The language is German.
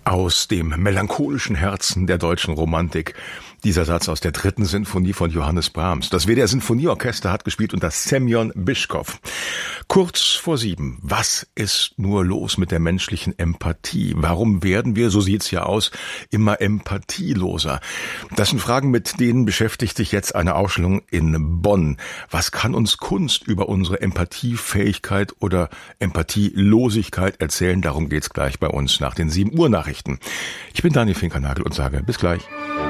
Aus dem melancholischen Herzen der deutschen Romantik. Dieser Satz aus der 3. Sinfonie von Johannes Brahms. Das WDR Sinfonieorchester hat gespielt unter Semyon Bischkow. Kurz vor 7. Was ist nur los mit der menschlichen Empathie? Warum werden wir, so sieht's ja aus, immer empathieloser? Das sind Fragen, mit denen beschäftigt sich jetzt eine Ausstellung in Bonn. Was kann uns Kunst über unsere Empathiefähigkeit oder Empathielosigkeit erzählen? Darum geht's gleich bei uns nach den 7 Uhr Nachrichten. Ich bin Daniel Finkernagel und sage bis gleich.